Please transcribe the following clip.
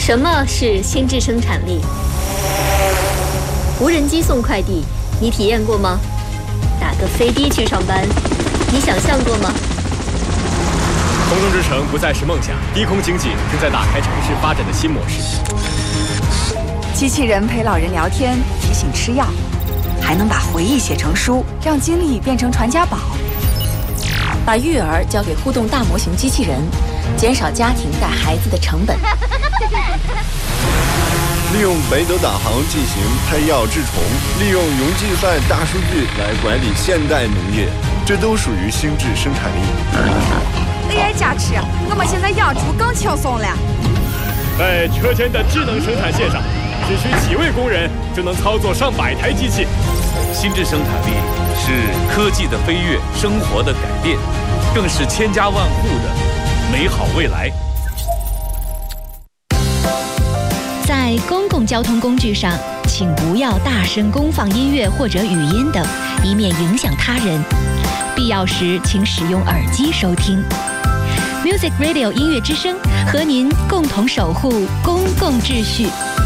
什么是心智生产力？无人机送快递，你体验过吗？打个飞的去上班，你想象过吗？ 空中之城不再是梦想，低空经济正在打开城市发展的新模式。 机器人陪老人聊天，提醒吃药，还能把回忆写成书，让经历变成传家宝。 把育儿交给互动大模型机器人，减少家庭带孩子的成本。 利用北斗导航进行配药治虫，利用云计算大数据来管理现代农业，这都属于心智生产力。 AI 加持，我们现在养猪更轻松了。 在车间的智能生产线上，只需几位工人就能操作上百台机器。 心智生产力是科技的飞跃，生活的改变，更是千家万户的美好未来。 在公共交通工具上，请不要大声公放音乐或者语音等，以免影响他人。必要时，请使用耳机收听。Music Radio 音乐之声和您共同守护公共秩序。